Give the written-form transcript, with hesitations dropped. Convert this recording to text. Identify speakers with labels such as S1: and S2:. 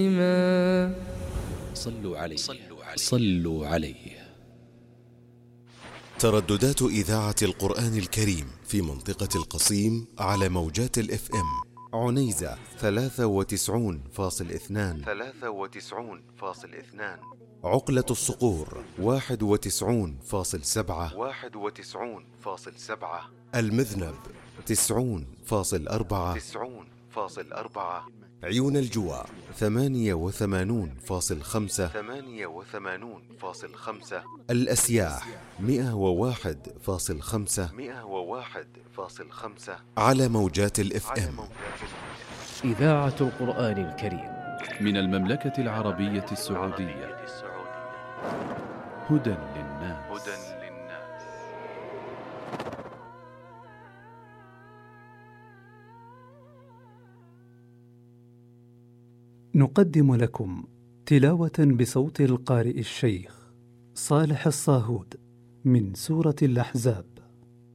S1: صلوا عليه صلوا عليه.
S2: ترددات إذاعة القرآن الكريم في منطقة القصيم على موجات الإف إم: عنيزة 93.2، عقلة الصقور 91.7، المذنب 90.4، عيون الجوى 88.5، الأسياح 101.5 على موجات الإف إم.
S1: إذاعة القرآن الكريم من المملكة العربية السعودية، هدى للناس.
S3: نقدم لكم تلاوة بصوت القارئ الشيخ صالح الصاهود من سورة الأحزاب.